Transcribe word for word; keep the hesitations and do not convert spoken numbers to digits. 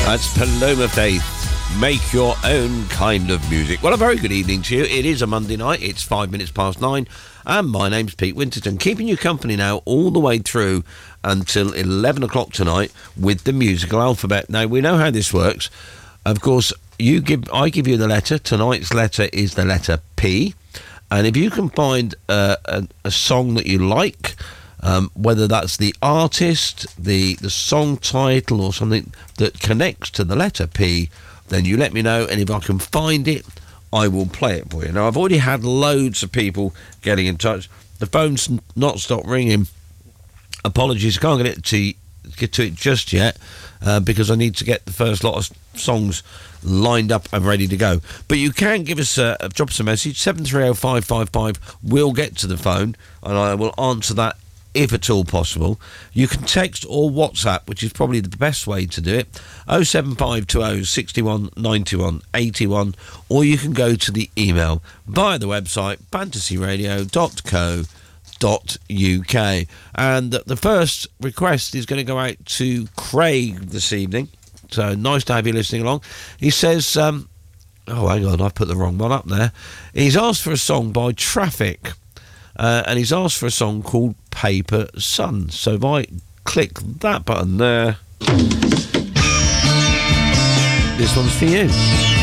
That's Paloma Faith. Make your own kind of music. Well, a very good evening to you. It is a Monday night. It's five minutes past nine. And my name's Pete Winterton, keeping you company now all the way through until eleven o'clock tonight with the musical alphabet. Now, we know how this works. Of course, you give. I give you the letter. Tonight's letter is the letter P. And if you can find uh, a, a song that you like, Um, whether that's the artist, the, the song title or something that connects to the letter P, then you let me know, and if I can find it, I will play it for you. Now, I've already had loads of people getting in touch. The phone's not stopped ringing. Apologies, I can't get it to get to it just yet uh, because I need to get the first lot of songs lined up and ready to go. But you can give us a, a drop us a message. seven three oh five five five will get to the phone, and I will answer that if at all possible. You can text or WhatsApp, which is probably the best way to do it, oh seven five two oh, six one, nine one, eight one, or you can go to the email via the website fantasy radio dot co dot uk. And the first request is going to go out to Craig this evening, so nice to have you listening along. He says, um, oh, hang on, I've put the wrong one up there. He's asked for a song by Traffic, Uh, and he's asked for a song called Paper Sun. So if I click that button there, this one's for you.